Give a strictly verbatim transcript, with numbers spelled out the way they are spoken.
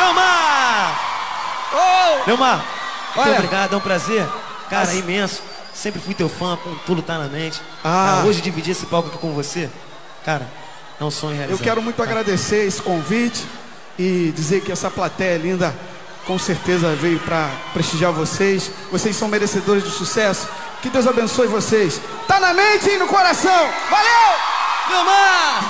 Leomar! Oh! Leomar, Olha. muito obrigado, é um prazer. Cara, As... é imenso. Sempre fui teu fã, com tudo tá na mente. Ah. Cara, hoje dividir esse palco aqui com você, cara, é um sonho realizado. Eu quero muito tá? agradecer esse convite e dizer que essa plateia linda com certeza veio para prestigiar vocês. Vocês são merecedores de sucesso. Que Deus abençoe vocês. Tá na mente e no coração. Valeu! Leomar!